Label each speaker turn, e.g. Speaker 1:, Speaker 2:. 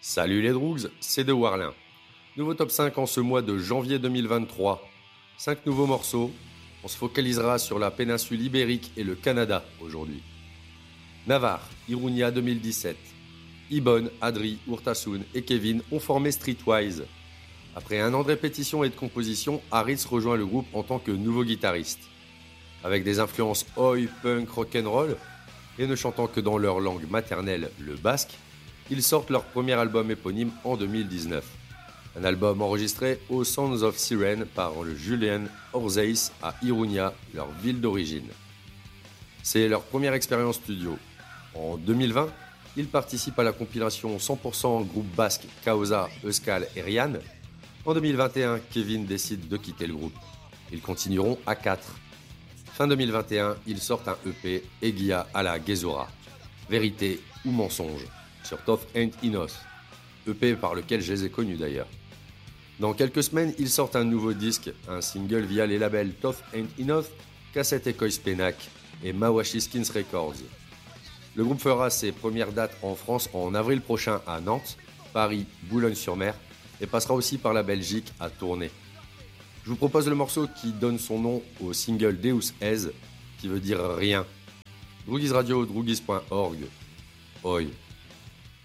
Speaker 1: Salut les Droogs, c'est De Warlin. Nouveau top 5 en ce mois de janvier 2023. 5 nouveaux morceaux. On se focalisera sur la péninsule ibérique et le Canada aujourd'hui. Navarre, Irunia 2017. Ibon, Adri, Urtasun et Kevin ont formé Streetwise. Après un an de répétition et de composition, Harris rejoint le groupe en tant que nouveau guitariste. Avec des influences oi, punk, rock'n'roll, et ne chantant que dans leur langue maternelle, le basque, ils sortent leur premier album éponyme en 2019. Un album enregistré au Sounds of Siren par le Julian Orzeis à Irunia, leur ville d'origine. C'est leur première expérience studio. En 2020, ils participent à la compilation 100% groupe basque Causa, Euskal et Rian. En 2021, Kevin décide de quitter le groupe. Ils continueront à 4. Fin 2021, ils sortent un EP, Egia à la Gezura. Vérité ou mensonge sur Tough Ain't Enough, EP par lequel je les ai connus d'ailleurs. Dans quelques semaines, ils sortent un nouveau disque, un single via les labels Tough Ain't Enough, Cassette et Koispenak et Mawashi Skins Records. Le groupe fera ses premières dates en France en avril prochain à Nantes, Paris, Boulogne-sur-Mer et passera aussi par la Belgique à Tournai. Je vous propose le morceau qui donne son nom au single Deus Ez, qui veut dire rien. Droogies Radio, droogies.org. Oi.